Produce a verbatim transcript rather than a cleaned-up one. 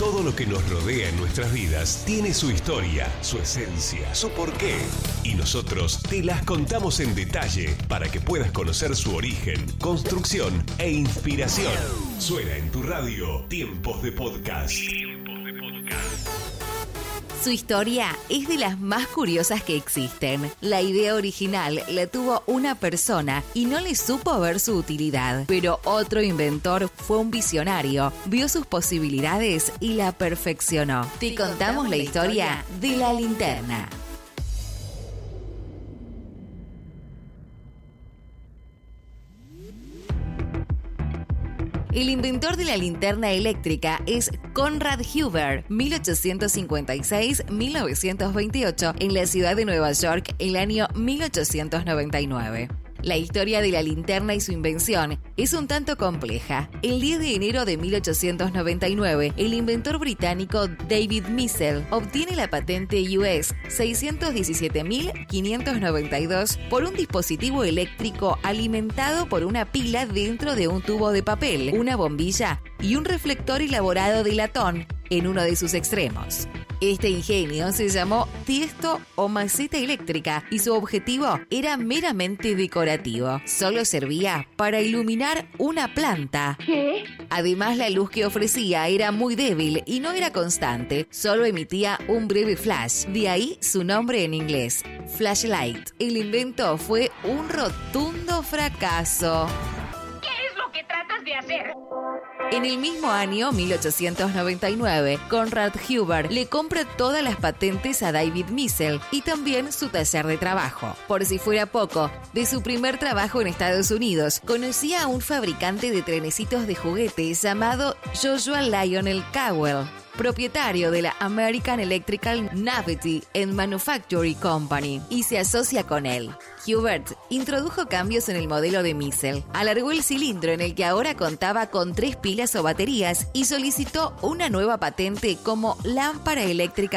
Todo lo que nos rodea en nuestras vidas tiene su historia, su esencia, su porqué. Y nosotros te las contamos en detalle para que puedas conocer su origen, construcción e inspiración. Suena en tu radio Tiempos de Podcast. Tiempos de Podcast. Su historia es de las más curiosas que existen. La idea original la tuvo una persona y no le supo ver su utilidad. Pero otro inventor fue un visionario, vio sus posibilidades y la perfeccionó. Te contamos la historia de la linterna. El inventor de la linterna eléctrica es Conrad Huber, mil ochocientos cincuenta y seis a mil novecientos veintiocho, en la ciudad de Nueva York, el año mil ochocientos noventa y nueve. La historia de la linterna y su invención es un tanto compleja. El diez de enero de mil ochocientos noventa y nueve, el inventor británico David Missel obtiene la patente U S seiscientos diecisiete mil quinientos noventa y dos por un dispositivo eléctrico alimentado por una pila dentro de un tubo de papel, una bombilla y un reflector elaborado de latón en uno de sus extremos. Este ingenio se llamó tiesto o maceta eléctrica y su objetivo era meramente decorativo. Solo servía para iluminar una planta. ¿Qué? Además, la luz que ofrecía era muy débil y no era constante. Solo emitía un breve flash. De ahí su nombre en inglés, flashlight. El invento fue un rotundo fracaso. ¿Qué es lo que tratas de hacer? En el mismo año, mil ochocientos noventa y nueve, Conrad Huber le compra todas las patentes a David Missel y también su taller de trabajo. Por si fuera poco, de su primer trabajo en Estados Unidos, conocía a un fabricante de trenecitos de juguetes llamado Joshua Lionel Cowell, propietario de la American Electrical Novelty and Manufacturing Company, y se asocia con él. Hubert introdujo cambios en el modelo de Missel, alargó el cilindro en el que ahora contaba con tres pilas o baterías y solicitó una nueva patente como lámpara eléctrica